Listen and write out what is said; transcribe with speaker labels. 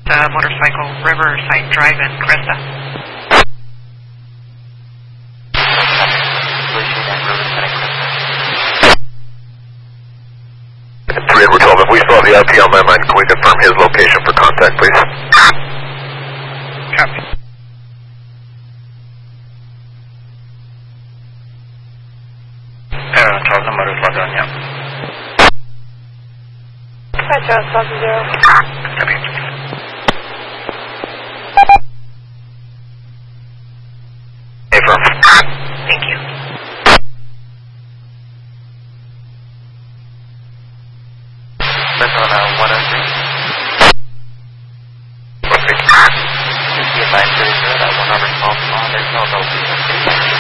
Speaker 1: Motorcycle Riverside Drive in Cresta.
Speaker 2: Three Edward 12, if we saw the IP on landline, can we confirm his location for contact, please?
Speaker 1: Copy.
Speaker 3: Air 12 number is logged on, yeah.
Speaker 4: Roger, 12-0.
Speaker 2: Copy.